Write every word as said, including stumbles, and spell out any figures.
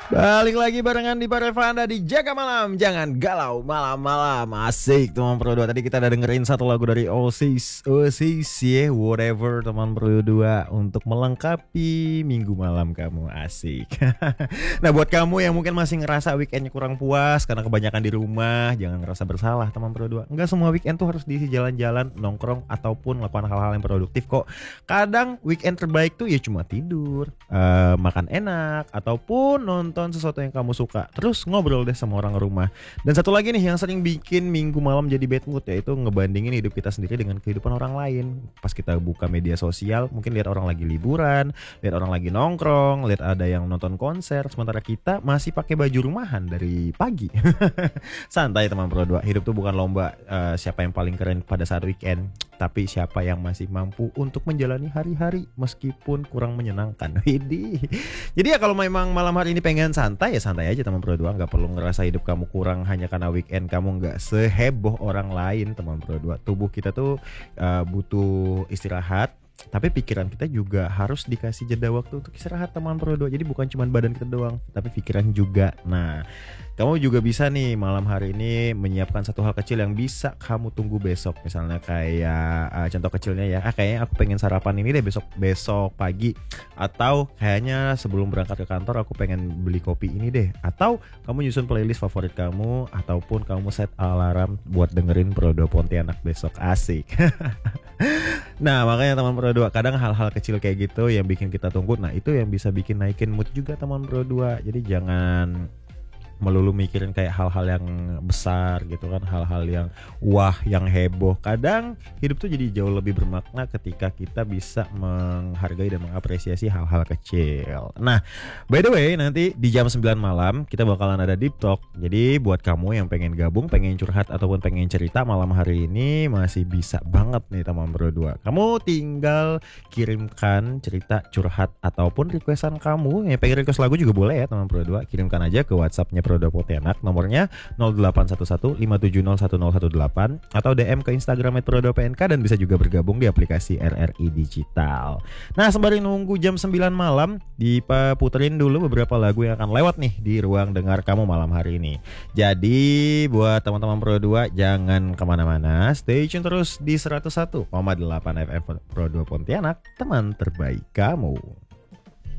Balik lagi barengan di Parevanda di Jaga Malam. Jangan galau malam-malam. Asik teman Pro dua. Tadi kita udah dengerin satu lagu dari Oasis Oasis ya, yeah, Whatever teman Pro dua, untuk melengkapi minggu malam kamu. Asik. Nah buat kamu yang mungkin masih ngerasa weekendnya kurang puas karena kebanyakan di rumah, jangan ngerasa bersalah teman Pro dua. Enggak semua weekend tuh harus diisi jalan-jalan, nongkrong, ataupun melakukan hal-hal yang produktif kok. Kadang weekend terbaik tuh ya cuma tidur, uh, makan enak, ataupun nonton nonton sesuatu yang kamu suka, terus ngobrol deh sama orang rumah. Dan satu lagi nih yang sering bikin minggu malam jadi bad mood, yaitu ngebandingin hidup kita sendiri dengan kehidupan orang lain. Pas kita buka media sosial, mungkin lihat orang lagi liburan, lihat orang lagi nongkrong, lihat ada yang nonton konser, sementara kita masih pakai baju rumahan dari pagi. Santai teman Pro dua, hidup tuh bukan lomba uh, siapa yang paling keren pada saat weekend, tapi siapa yang masih mampu untuk menjalani hari-hari meskipun kurang menyenangkan. Widih. Jadi ya kalau memang malam hari ini pengen santai ya santai aja teman Pro dua, nggak perlu ngerasa hidup kamu kurang hanya karena weekend kamu nggak seheboh orang lain teman Pro dua. Tubuh kita tuh uh, butuh istirahat, tapi pikiran kita juga harus dikasih jeda waktu untuk istirahat teman Pro dua. Jadi bukan cuma badan kita doang, tapi pikiran juga. Nah, kamu juga bisa nih malam hari ini menyiapkan satu hal kecil yang bisa kamu tunggu besok. Misalnya kayak uh, contoh kecilnya ya, ah kayaknya aku pengen sarapan ini deh besok besok pagi. Atau kayaknya sebelum berangkat ke kantor aku pengen beli kopi ini deh. Atau kamu nyusun playlist favorit kamu, ataupun kamu set alarm buat dengerin Pro dua Pontianak besok. Asik. Nah makanya teman Pro dua, kadang hal-hal kecil kayak gitu yang bikin kita tunggu, nah itu yang bisa bikin naikin mood juga teman Pro dua. Jadi jangan melulu mikirin kayak hal-hal yang besar gitu kan, hal-hal yang wah, yang heboh. Kadang hidup tuh jadi jauh lebih bermakna ketika kita bisa menghargai dan mengapresiasi hal-hal kecil. Nah, by the way, nanti di jam sembilan malam kita bakalan ada Deep Talk. Jadi buat kamu yang pengen gabung, pengen curhat, ataupun pengen cerita malam hari ini masih bisa banget nih teman Pro dua. Kamu tinggal kirimkan cerita, curhat, ataupun requestan kamu. Yang pengen request lagu juga boleh ya teman Pro dua. Kirimkan aja ke WhatsApp-nya Pro dua Pontianak, nomornya nol delapan satu satu lima tujuh nol satu nol satu delapan, atau D M ke Instagram et pro dua P N K, dan bisa juga bergabung di aplikasi R R I Digital. Nah, sembari nunggu jam sembilan malam, diputerin dulu beberapa lagu yang akan lewat nih di ruang dengar kamu malam hari ini. Jadi buat teman-teman Pro dua jangan kemana-mana, stay tune terus di seratus satu koma delapan F M Pro dua Pontianak, teman terbaik kamu.